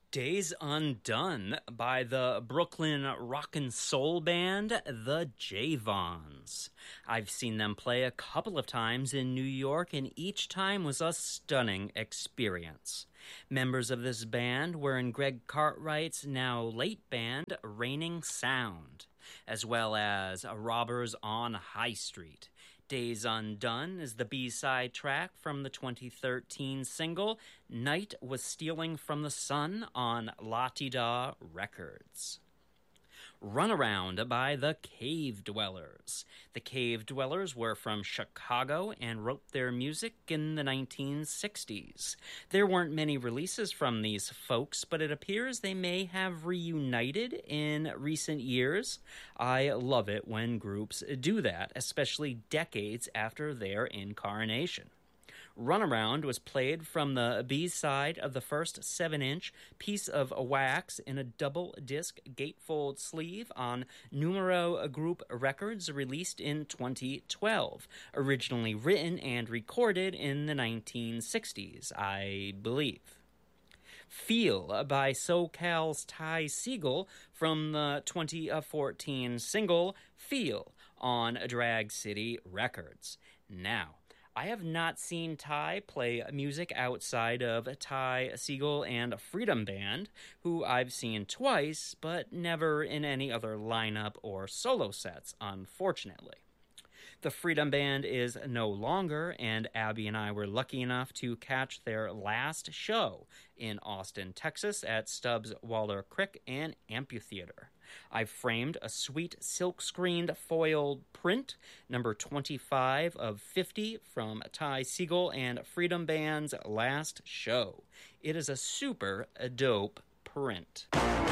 Days Undone by the Brooklyn rock and soul band, the Javons. I've seen them play a couple of times in New York, and each time was a stunning experience. Members of this band were in Greg Cartwright's now late band, Raining Sound, as well as Robbers on High Street. Days Undone is the B-side track from the 2013 single Night Was Stealing from the Sun on La-Ti-Da Records. Runaround by the Cave Dwellers. The Cave Dwellers were from Chicago and wrote their music in the 1960s. There weren't many releases from these folks, but it appears they may have reunited in recent years. I love it when groups do that, especially decades after their incarnation. Runaround was played from the B-side of the first 7-inch piece of wax in a double-disc gatefold sleeve on Numero Group Records, released in 2012, originally written and recorded in the 1960s, I believe. Feel by SoCal's Ty Segall from the 2014 single Feel on Drag City Records. Now, I have not seen Ty play music outside of Ty Segall and Freedom Band, who I've seen twice, but never in any other lineup or solo sets, unfortunately. The Freedom Band is no longer, and Abby and I were lucky enough to catch their last show in Austin, Texas at Stubbs Waller Crick and Amphitheater. I've framed a sweet silk-screened foiled print, number 25 of 50, from Ty Segall and Freedom Band's last show. It is a super dope print.